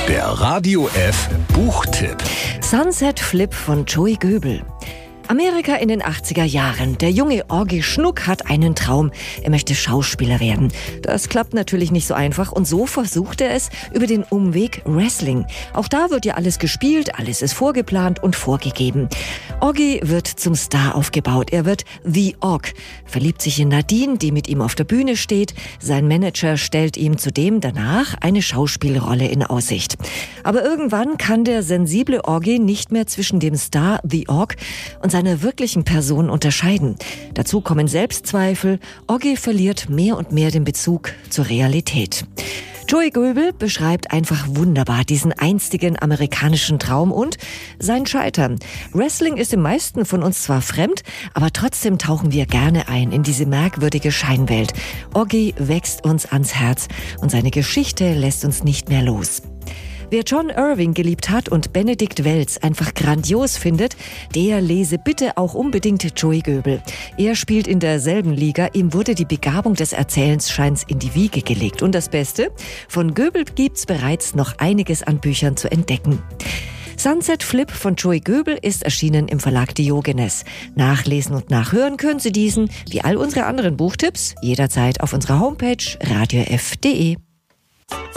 Der Radio F Buchtipp. Sunset Flip von Joey Goebel. Amerika in den 80er Jahren. Der junge Orgi Schnuck hat einen Traum. Er möchte Schauspieler werden. Das klappt natürlich nicht so einfach und so versucht er es über den Umweg Wrestling. Auch da wird ja alles gespielt, alles ist vorgeplant und vorgegeben. Orgi wird zum Star aufgebaut. Er wird The Org, verliebt sich in Nadine, die mit ihm auf der Bühne steht. Sein Manager stellt ihm zudem danach eine Schauspielrolle in Aussicht. Aber irgendwann kann der sensible Orgi nicht mehr zwischen dem Star The Org und seiner wirklichen Person unterscheiden. Dazu kommen Selbstzweifel. Orgi verliert mehr und mehr den Bezug zur Realität. Joey Goebel beschreibt einfach wunderbar diesen einstigen amerikanischen Traum und sein Scheitern. Wrestling ist den meisten von uns zwar fremd, aber trotzdem tauchen wir gerne ein in diese merkwürdige Scheinwelt. Orgi wächst uns ans Herz und seine Geschichte lässt uns nicht mehr los. Wer John Irving geliebt hat und Benedikt Wells einfach grandios findet, der lese bitte auch unbedingt Joey Goebel. Er spielt in derselben Liga, ihm wurde die Begabung des Erzählensscheins in die Wiege gelegt. Und das Beste, von Goebel gibt's bereits noch einiges an Büchern zu entdecken. Sunset Flip von Joey Goebel ist erschienen im Verlag Diogenes. Nachlesen und nachhören können Sie diesen, wie all unsere anderen Buchtipps, jederzeit auf unserer Homepage radiof.de.